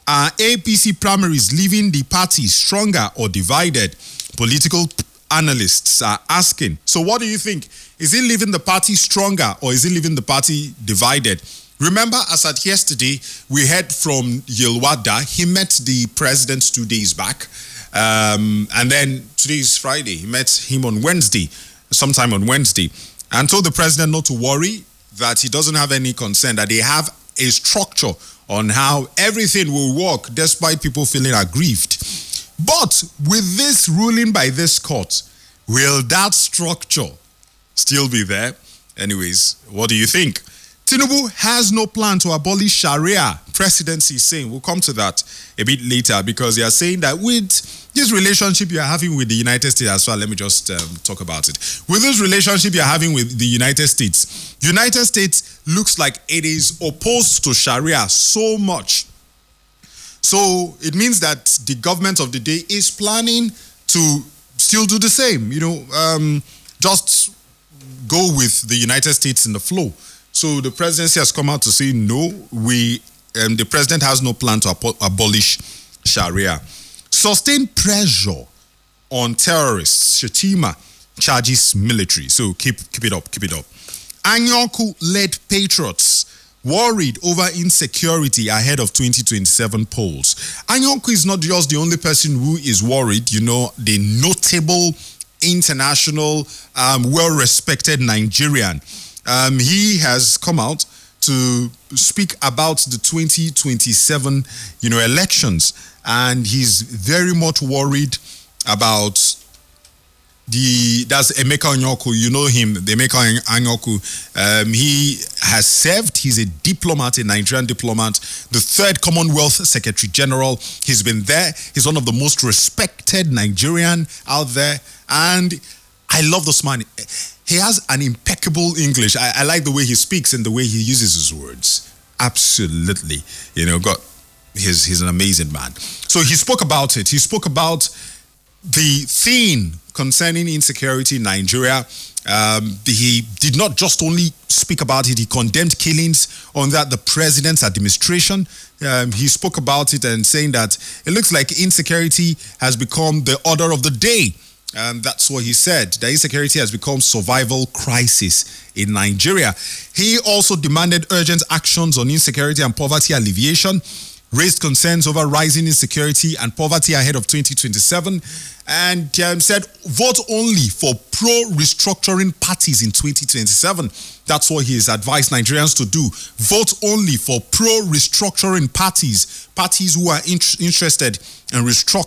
Are APC primaries leaving the party stronger or divided? Political analysts are asking. So what do you think? Is it leaving the party stronger or is it leaving the party divided? Remember, as at yesterday, we heard from Yilwada. He met the president 2 days back. And then today is Friday. He met him on Wednesday, sometime on Wednesday, and told the president not to worry, that he doesn't have any concern, that they have a structure on how everything will work despite people feeling aggrieved. But with this ruling by this court, will that structure still be there? Anyways, what do you think? Tinubu has no plan to abolish Sharia, presidency is saying. We'll come to that a bit later because they are saying that with this relationship you're having with the United States as well, let me just talk about it. With this relationship you're having with the United States looks like it is opposed to Sharia so much. So it means that the government of the day is planning to still do the same, just go with the United States in the flow. So the presidency has come out to say, no, the president has no plan to abolish Sharia. Sustained pressure on terrorists. Shettima charges military. So keep it up. Anyaoku-led patriots worried over insecurity ahead of 2027 polls. Anyaoku is not just the only person who is worried. The notable, international, well-respected Nigerian. He has come out to speak about the 2027, elections, and he's very much worried about that's Emeka Anyaoku. You know him, the Emeka Anyaoku. He has served. He's a diplomat, a Nigerian diplomat, the third Commonwealth Secretary General. He's been there. He's one of the most respected Nigerian out there, and I love this man. He has an impeccable English. I like the way he speaks and the way he uses his words. Absolutely. He's an amazing man. So he spoke about it. He spoke about the theme concerning insecurity in Nigeria. He did not just only speak about it, he condemned killings under the president's administration. He spoke about it and saying that it looks like insecurity has become the order of the day. That's what he said. The insecurity has become survival crisis in Nigeria. He also demanded urgent actions on insecurity and poverty alleviation, raised concerns over rising insecurity and poverty ahead of 2027, and said vote only for pro-restructuring parties in 2027. That's what he has advised Nigerians to do. Vote only for pro-restructuring parties who are interested in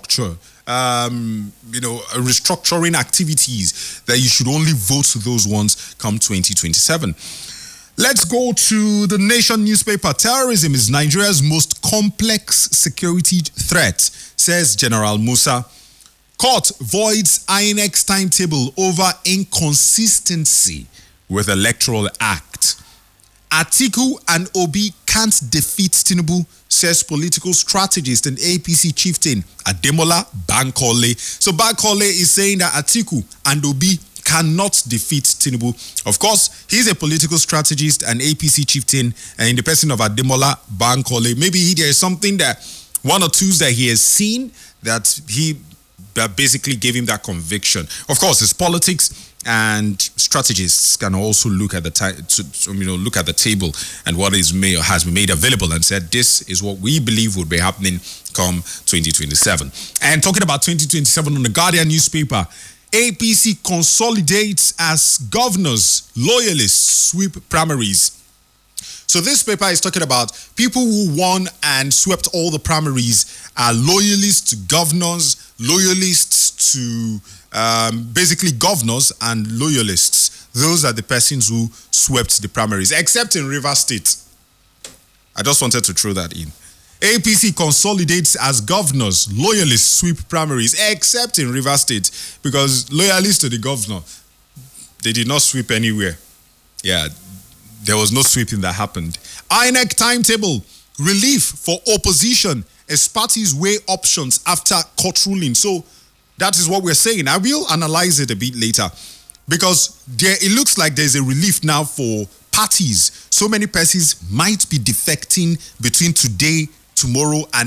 restructuring activities, that you should only vote for those ones come 2027. Let's go to the Nation newspaper. Terrorism is Nigeria's most complex security threat, says General Musa. Court voids INEC's timetable over inconsistency with Electoral Act. Atiku and Obi can't defeat Tinubu, says political strategist and APC chieftain Ademola Bankole. So Bankole is saying that Atiku and Obi cannot defeat Tinubu. Of course, he's a political strategist and APC chieftain, and in the person of Ademola Bankole, maybe there is something that one or two that he has seen that basically gave him that conviction. Of course, it's politics, and strategists can also look at the table and what is made or has been made available and said this is what we believe would be happening come 2027. And talking about 2027 on the Guardian newspaper, APC consolidates as governors, loyalists sweep primaries. So this paper is talking about people who won and swept all the primaries are loyalists to governors, loyalists to basically governors and loyalists. Those are the persons who swept the primaries, except in Rivers State. I just wanted to throw that in. APC consolidates as governors, loyalists sweep primaries, except in Rivers State, because loyalists to the governor, they did not sweep anywhere. Yeah, there was no sweeping that happened. INEC timetable, relief for opposition as parties weigh options after court ruling. So that is what we're saying. I will analyze it a bit later, because it looks like there's a relief now for parties. So many persons might be defecting between today, tomorrow, and